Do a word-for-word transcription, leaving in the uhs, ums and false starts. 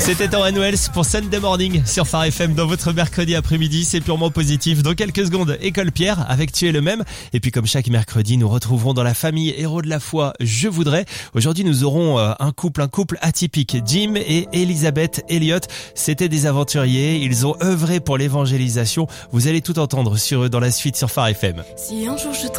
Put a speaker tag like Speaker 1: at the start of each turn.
Speaker 1: C'était Oren Wells pour Sunday Morning sur Phare F M dans votre mercredi après-midi. C'est purement positif. Dans quelques secondes, École Pierre avec Tu es le même. Et puis comme chaque mercredi, nous retrouverons dans la famille Héros de la foi Je voudrais. Aujourd'hui, nous aurons un couple, un couple atypique. Jim et Elisabeth Elliott. C'était des aventuriers. Ils ont œuvré pour l'évangélisation. Vous allez tout entendre sur eux dans la suite sur Phare F M.
Speaker 2: Si un jour je